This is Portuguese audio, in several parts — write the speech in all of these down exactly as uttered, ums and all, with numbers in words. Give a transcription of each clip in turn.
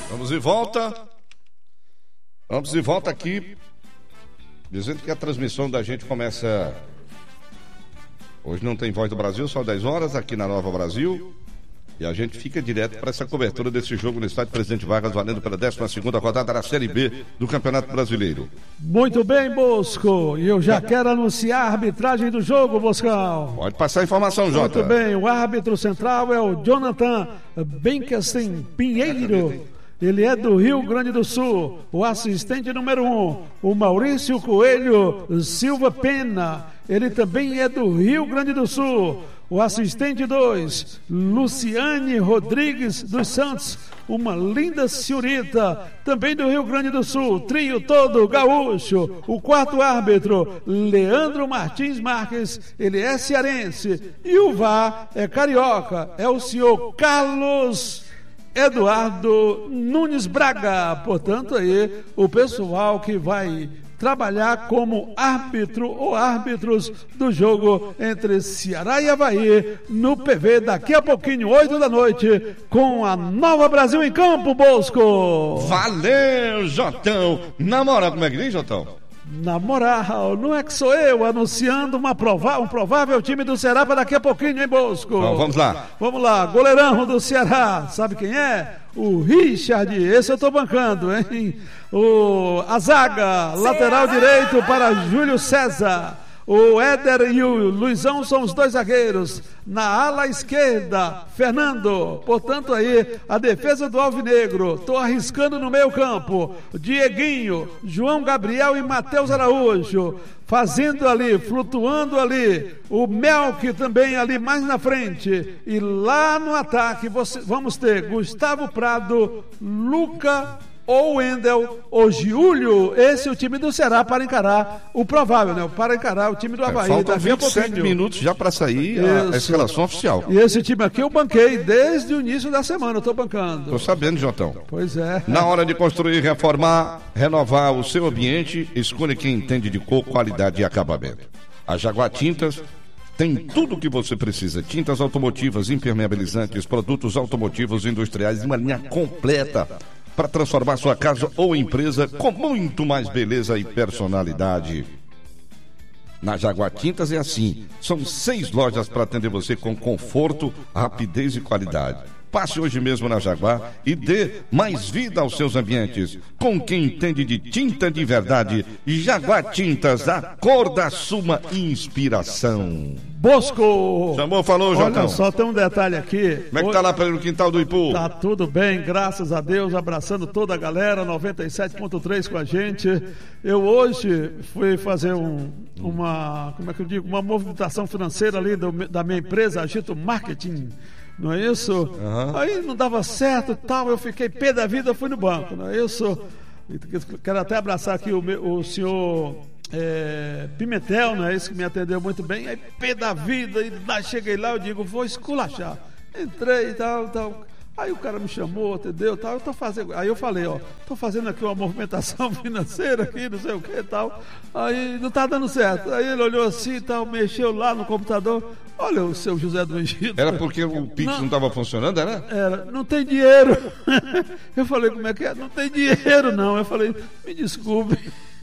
Vamos de volta. Vamos de volta aqui. Dizendo que a transmissão da gente começa... Hoje não tem Voz do Brasil, só dez horas aqui na Nova Brasil. E a gente fica direto para essa cobertura desse jogo no estádio Presidente Vargas, valendo pela décima segunda rodada da Série B do Campeonato Brasileiro. Muito bem, Bosco. E eu já quero anunciar a arbitragem do jogo, Boscão. Pode passar a informação, Jota. Muito bem, o árbitro central é o Jonathan Benkesten Pinheiro. Ele é do Rio Grande do Sul. O assistente número um, o Maurício Coelho Silva Pena. Ele também é do Rio Grande do Sul. O assistente dois, Luciane Rodrigues dos Santos, uma linda senhorita, também do Rio Grande do Sul, trio todo gaúcho. O quarto árbitro, Leandro Martins Marques, ele é cearense. E o V A R é carioca, é o senhor Carlos Eduardo Nunes Braga. Portanto, aí o pessoal que vai trabalhar como árbitro ou árbitros do jogo entre Ceará e Avaí no P V daqui a pouquinho, oito da noite, com a Nova Brasil em campo, Bosco. Valeu, Jotão. Na moral, como é que diz, Jotão? Na moral, não é que sou eu anunciando uma prova, um provável time do Ceará para daqui a pouquinho, hein, Bosco? Então, vamos lá. Vamos lá, goleirão do Ceará, sabe quem é? O Richard, esse eu tô bancando, hein? O, a zaga, lateral direito para Júlio César. O Éder e o Luizão são os dois zagueiros. Na ala esquerda, Fernando. Portanto, aí, a defesa do Alvinegro. Estou arriscando no meio campo. Dieguinho, João Gabriel e Matheus Araújo. Fazendo ali, flutuando ali. O Melk também ali mais na frente. E lá no ataque, você, vamos ter Gustavo Prado, Luca ou Wendel, ou Giulio. Esse é o time do Ceará para encarar o provável, né? Para encarar o time do Avaí. Faltam vinte e sete minutos já para sair a, a escalação oficial. E esse time aqui eu banquei desde o início da semana, eu tô bancando. Tô sabendo, Jotão. Pois é. Na hora de construir, reformar, renovar o seu ambiente, escolha quem entende de cor, qualidade e acabamento. A Jaguar Tintas tem tudo o que você precisa. Tintas automotivas, impermeabilizantes, produtos automotivos industriais, uma linha completa para transformar sua casa ou empresa com muito mais beleza e personalidade. Na Jaguar Tintas é assim, são seis lojas para atender você com conforto, rapidez e qualidade. Passe hoje mesmo na Jaguar e dê mais vida aos seus ambientes. Com quem entende de tinta de verdade, Jaguar Tintas, a cor da sua inspiração. Bosco! Chamou, falou, Jotão. Olha só, tem um detalhe aqui. Como é que tá lá pelo quintal do Ipu? Tá tudo bem, graças a Deus, abraçando toda a galera, noventa e sete ponto três com a gente. Eu hoje fui fazer um, uma, como é que eu digo, uma movimentação financeira ali do, da minha empresa, Agito Marketing. Não é isso? Uhum. Aí não dava certo e tal, eu fiquei pé da vida, fui no banco, não é isso? Quero até abraçar aqui o, meu, o senhor é, Pimentel, não é isso, que me atendeu muito bem. Aí pé da vida, e lá, cheguei lá, eu digo, vou esculachar. Entrei e tal, tal. Aí o cara me chamou, entendeu? Tal, eu tô fazendo. Aí eu falei, ó, tô fazendo aqui uma movimentação financeira aqui, não sei o que e tal. Aí não tá dando certo. Aí ele olhou assim e tal, mexeu lá no computador. Olha o seu José do Egito. Era porque o Pix não estava funcionando, era? Era, não tem dinheiro. Eu falei, como é que é? Não tem dinheiro, não. Eu falei, me desculpe.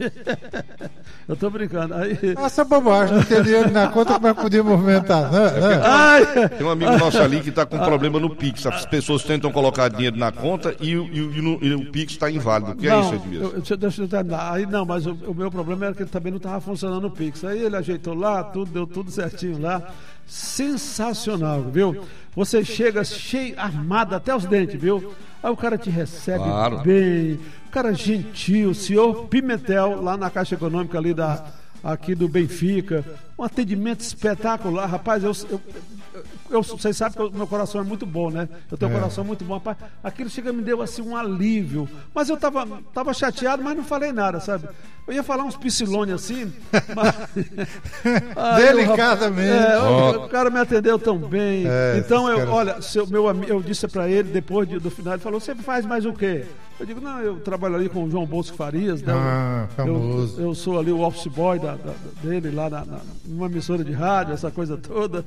Eu tô brincando. Aí... Essa bobagem, não tem dinheiro na conta, como é que podia movimentar? Né? É Ai. Tem um amigo nosso ali que está com problema no Pix. As pessoas tentam colocar dinheiro na conta e, e, e, no, e o Pix está inválido. O que não, é isso, Edmilson? Eu, deixa eu terminar. Aí não, mas o, o meu problema era que ele também não estava funcionando o Pix. Aí ele ajeitou lá, tudo, deu tudo certinho lá. Sensacional, viu? Você chega cheio, armado até os dentes, viu? Aí o cara te recebe claro. bem, o cara gentil, o senhor Pimentel, lá na Caixa Econômica ali da, aqui do Benfica, um atendimento espetacular, rapaz, eu, eu, eu, vocês sabem que o meu coração é muito bom, né? Eu tenho um é. coração muito bom, rapaz, aquilo chega me deu assim um alívio, mas eu tava, tava chateado, mas não falei nada, sabe? Eu ia falar uns piscilone assim, mas... delicadamente. É, o, o cara me atendeu tão bem. É, então, eu, cara... olha, seu, meu, eu disse pra ele, depois de, do final, ele falou, você faz mais o quê? Eu digo, não, eu trabalho ali com o João Bosco Farias, né? Ah, famoso. Eu, eu sou ali o office boy da, da, dele lá na, na, numa emissora de rádio, essa coisa toda.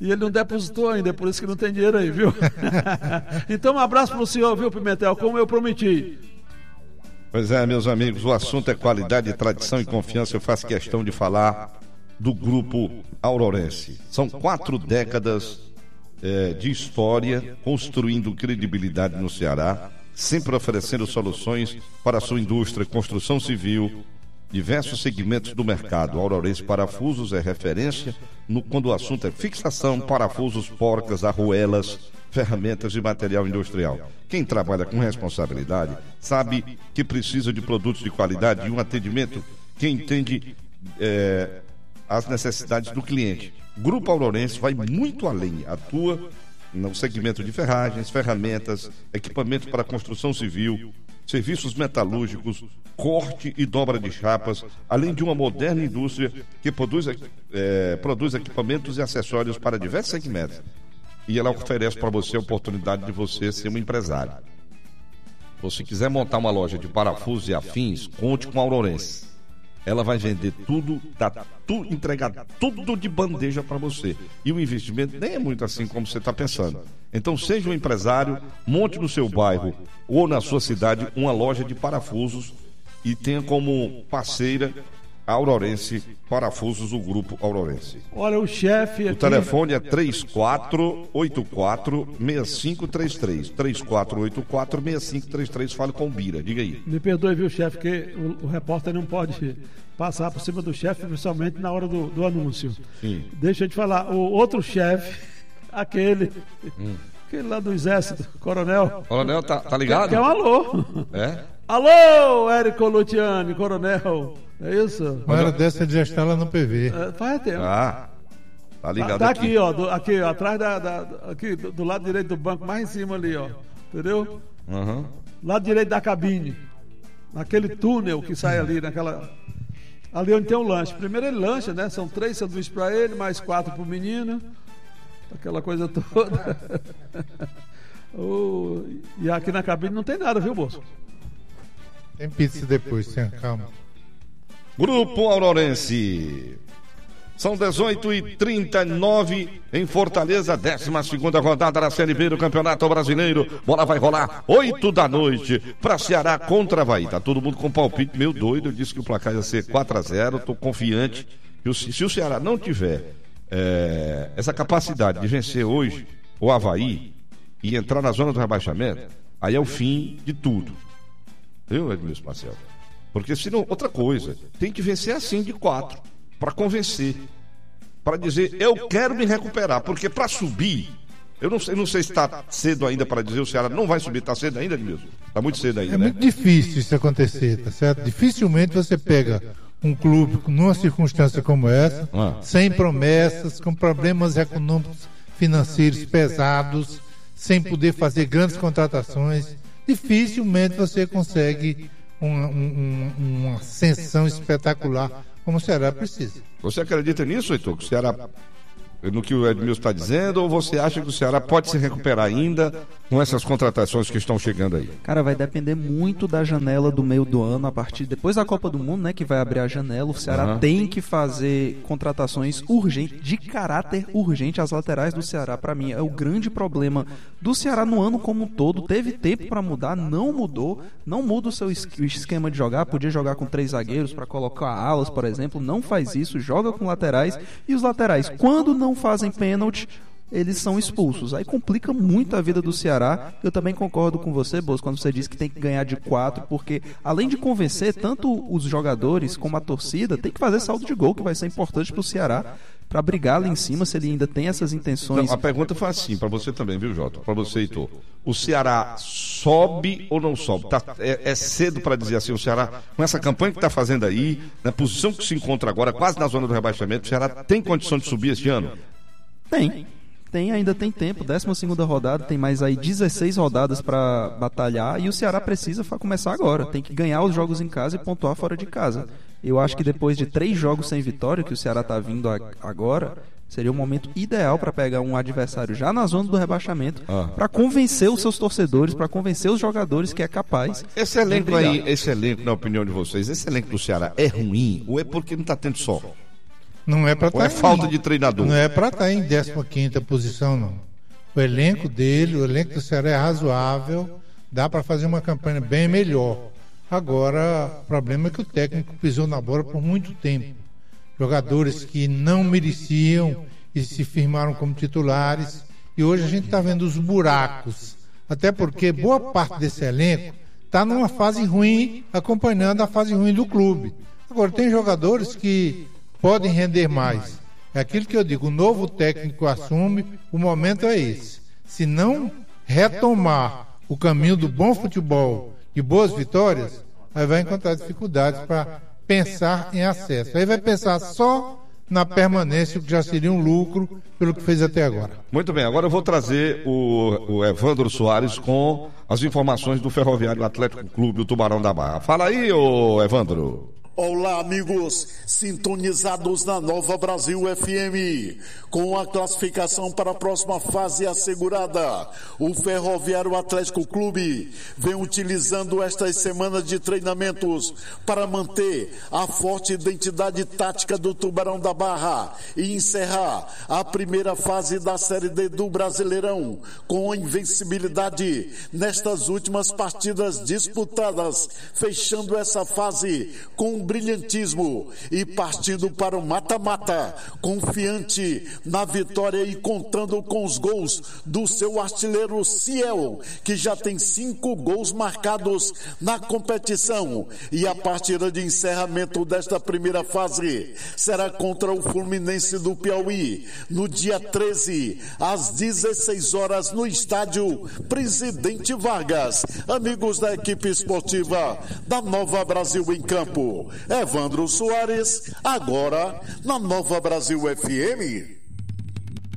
E ele não depositou ainda, é por isso que não tem dinheiro aí, viu? Então um abraço pro senhor, viu, Pimentel, como eu prometi. Pois é, meus amigos, o assunto é qualidade, tradição e confiança. Eu faço questão de falar do grupo Aurorense. São quatro décadas é, de história, construindo credibilidade no Ceará, sempre oferecendo soluções para a sua indústria, construção civil, diversos segmentos do mercado. Aurorense Parafusos é referência no, quando o assunto é fixação, parafusos, porcas, arruelas, ferramentas e material industrial. Quem trabalha com responsabilidade sabe que precisa de produtos de qualidade e um atendimento que entende é, as necessidades do cliente. Grupo Aurorense vai muito além, atua no segmento de ferragens, ferramentas, equipamento para construção civil, serviços metalúrgicos, corte e dobra de chapas, além de uma moderna indústria que produz, é, produz equipamentos e acessórios para diversos segmentos. E ela oferece para você a oportunidade de você ser um empresário. Se você quiser montar uma loja de parafusos e afins, conte com a Aurorense. Ela vai vender tudo, dá tu, entregar tudo de bandeja para você. E o investimento nem é muito assim como você está pensando. Então seja um empresário, monte no seu bairro ou na sua cidade uma loja de parafusos e tenha como parceira a Aurorense Parafusos, o grupo Aurorense. Olha, o chefe aqui... O telefone é três quatro oito quatro, seis cinco três três. três quatro oito quatro, seis cinco três três. Fale com o Bira, diga aí. Me perdoe, viu, chefe, que o, o repórter não pode passar por cima do chefe, principalmente na hora do, do anúncio. Sim. Deixa eu te falar, o outro chefe, aquele... Hum. Aquele lá do exército, coronel. Coronel, tá, tá ligado? Que é um alô. É? Alô, Érico Lutiani, coronel. É isso? Uma hora dessa ele já está lá no P V. É, faz tempo. Ah, tá ligado. Tá, tá aqui. aqui, ó, do, aqui, ó, atrás da, da aqui, do, do lado direito do banco, mais em cima ali, ó. Entendeu? Uhum. Lado direito da cabine. Naquele túnel que sai ali, naquela... Ali onde tem um lanche. Primeiro ele lancha, né? São três sanduíches pra ele, mais quatro pro menino. Aquela coisa toda. oh, e aqui na cabine não tem nada, viu, moço? Tem pizza depois, tenha calma. Grupo Aurorense. São dezoito e trinta e nove em Fortaleza, décima segunda rodada da Série B do Campeonato Brasileiro. Bola vai rolar oito da noite para Ceará contra Avaí. Tá todo mundo com palpite meio doido. Eu disse que o placar ia ser quatro a zero. Tô confiante que se o Ceará não tiver é, essa capacidade de vencer hoje o Avaí e entrar na zona do rebaixamento, aí é o fim de tudo. Viu, Edmilson Marcelo? Porque senão, outra coisa, tem que vencer assim de quatro, para convencer, para dizer, eu quero me recuperar, porque para subir, eu não sei, não sei se está cedo ainda para dizer o Ceará não vai subir, está cedo ainda, Edmilson? Está muito cedo ainda, é né? É muito difícil isso acontecer, tá certo? Dificilmente você pega um clube numa circunstância como essa, ah. sem promessas, com problemas econômicos, financeiros pesados, sem poder fazer grandes contratações, dificilmente você consegue uma, uma, uma ascensão espetacular como o Ceará precisa. Você acredita nisso, Heitor? Que o Ceará, no que o Edmilson está dizendo, ou você acha que o Ceará pode se recuperar ainda com essas contratações que estão chegando aí? Cara, vai depender muito da janela do meio do ano, a partir depois da Copa do Mundo, né, que vai abrir a janela. O Ceará uhum. tem que fazer contratações urgentes, de caráter urgente. As laterais do Ceará, para mim, é o grande problema do Ceará no ano como um todo. Teve tempo para mudar, não mudou, não muda o seu esquema de jogar. Podia jogar com três zagueiros para colocar alas, por exemplo, não faz isso, joga com laterais, e os laterais, quando não fazem pênalti, eles são expulsos. Aí complica muito a vida do Ceará. Eu também concordo com você, Bosco, quando você diz que tem que ganhar de quatro, porque além de convencer, tanto os jogadores como a torcida, tem que fazer saldo de gol, que vai ser importante para o Ceará, para brigar lá em cima, se ele ainda tem essas intenções. Não, a pergunta foi assim, para você também, viu, Jota? Para você, Heitor. O Ceará sobe ou não sobe? Tá, é, é cedo para dizer assim, o Ceará, com essa campanha que está fazendo aí, na posição que se encontra agora, quase na zona do rebaixamento, o Ceará tem condição de subir este ano? Tem. Tem, ainda tem tempo, décima segunda rodada, tem mais aí dezesseis rodadas para batalhar, e o Ceará precisa começar agora, tem que ganhar os jogos em casa e pontuar fora de casa. Eu acho que depois de três jogos sem vitória, que o Ceará está vindo agora, seria o momento ideal para pegar um adversário já na zona do rebaixamento, ah. para convencer os seus torcedores, para convencer os jogadores que é capaz. Esse elenco aí, esse elenco, na opinião de vocês, esse elenco do Ceará é ruim ou é porque não está tendo sol? Não é para estar. É falta de treinador. Não é para estar em décima quinta posição, não. O elenco dele, o elenco do Ceará é razoável, dá para fazer uma campanha bem melhor. Agora, o problema é que o técnico pisou na bola por muito tempo. Jogadores que não mereciam e se firmaram como titulares. E hoje a gente está vendo os buracos. Até porque boa parte desse elenco está numa fase ruim, acompanhando a fase ruim do clube. Agora, tem jogadores que podem render mais. É aquilo que eu digo, o novo técnico assume, o momento é esse. Se não retomar o caminho do bom futebol e boas vitórias, aí vai encontrar dificuldades para pensar em acesso. Aí vai pensar só na permanência, o que já seria um lucro pelo que fez até agora. Muito bem, agora eu vou trazer o, o Evandro Soares com as informações do Ferroviário Atlético Clube, o Tubarão da Barra. Fala aí, ô Evandro. Olá, amigos, sintonizados na Nova Brasil F M, com a classificação para a próxima fase assegurada. O Ferroviário Atlético Clube vem utilizando estas semanas de treinamentos para manter a forte identidade tática do Tubarão da Barra e encerrar a primeira fase da Série D do Brasileirão com invencibilidade nestas últimas partidas disputadas, fechando essa fase com brilhantismo e partindo para o mata-mata, confiante na vitória e contando com os gols do seu artilheiro Ciel, que já tem cinco gols marcados na competição. E a partida de encerramento desta primeira fase será contra o Fluminense do Piauí, no dia treze, às dezesseis horas, no estádio Presidente Vargas. Amigos da equipe esportiva da Nova Brasil em Campo, Evandro Soares, agora na Nova Brasil F M.